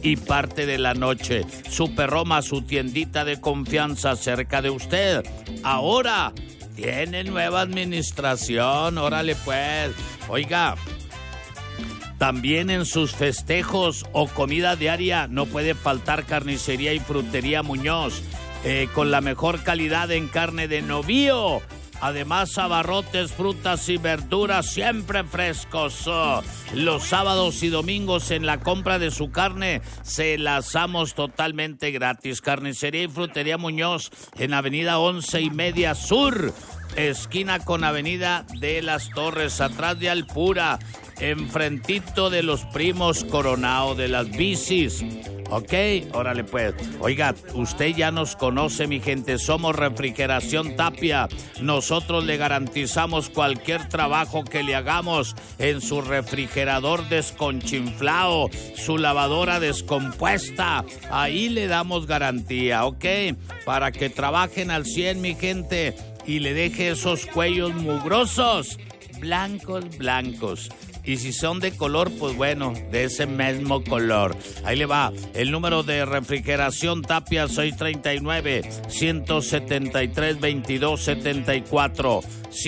y parte de la noche. Super Roma, su tiendita de confianza cerca de usted. Ahora tiene nueva administración, órale pues. Oiga, también en sus festejos o comida diaria no puede faltar Carnicería y Frutería Muñoz, con la mejor calidad en carne de novillo. Además, abarrotes, frutas y verduras siempre frescos. Los sábados y domingos en la compra de su carne se las damos totalmente gratis. Carnicería y Frutería Muñoz en Avenida 11:30 Sur, esquina con Avenida de las Torres, atrás de Alpura, enfrentito de los Primos Coronado de las Bicis. Ok, órale pues. Oiga, usted ya nos conoce, mi gente, somos Refrigeración Tapia. Nosotros le garantizamos cualquier trabajo que le hagamos en su refrigerador desconchinflado, su lavadora descompuesta. Ahí le damos garantía, ok, para que trabajen al 100, mi gente, y le deje esos cuellos mugrosos, blancos. Y si son de color, pues bueno, de ese mismo color. Ahí le va. El número de Refrigeración Tapia, 639-173-2274.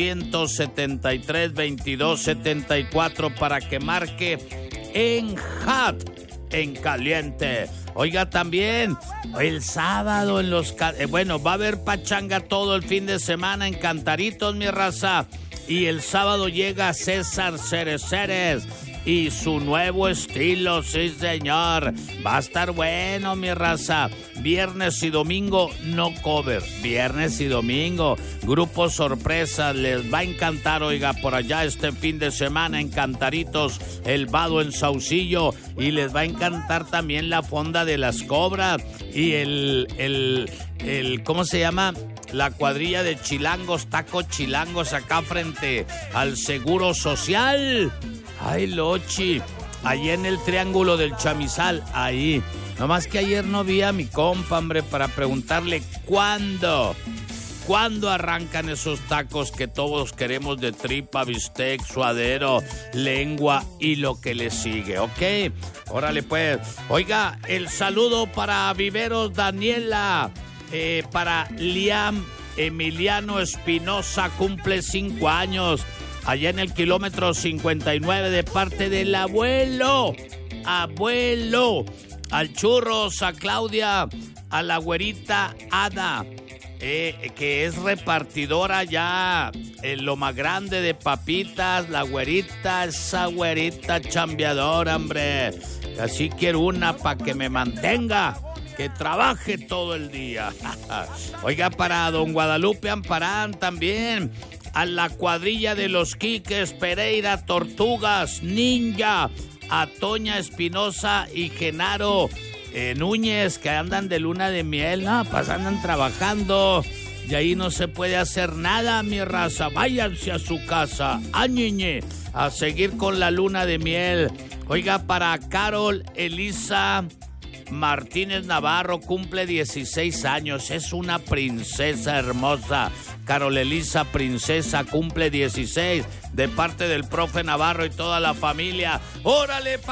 173-2274 para que marque en hot, en caliente. Oiga, también el sábado en los... bueno, va a haber pachanga todo el fin de semana en Cantaritos, mi raza. Y el sábado llega César Cereceres y su nuevo estilo, sí señor. Va a estar bueno, mi raza. Viernes y domingo, no cover. Viernes y domingo, grupo sorpresa. Les va a encantar, oiga, por allá este fin de semana en Cantaritos, el Vado en Saucillo. Y les va a encantar también la Fonda de las Cobras y el ¿cómo se llama? La cuadrilla de chilangos, tacos chilangos acá frente al Seguro Social. Ay, Lochi, ahí en el Triángulo del Chamizal, ahí. Nomás que ayer no vi a mi compa, hombre, para preguntarle cuándo arrancan esos tacos que todos queremos de tripa, bistec, suadero, lengua y lo que le sigue, ¿ok? Órale pues. Oiga, el saludo para Viveros Daniela. Para Liam Emiliano Espinosa, cumple 5 años, allá en el kilómetro 59, de parte del abuelo, al Churros, a Claudia, a la güerita Ada, que es repartidora ya en Loma Grande de papitas, la güerita, esa güerita chambeadora, hombre, así quiero una para que me mantenga, que trabaje todo el día. Oiga, para don Guadalupe Amparán también, a la cuadrilla de los Quiques, Pereira, Tortugas, Ninja, a Toña Espinosa y Genaro Núñez, que andan de luna de miel, no, pues andan trabajando y ahí no se puede hacer nada, mi raza. Váyanse a su casa, ñeñe, a seguir con la luna de miel. Oiga, para Carol Elisa Martínez Navarro, cumple 16 años, es una princesa hermosa. Carol Elisa, princesa, cumple 16, de parte del profe Navarro y toda la familia. ¡Órale,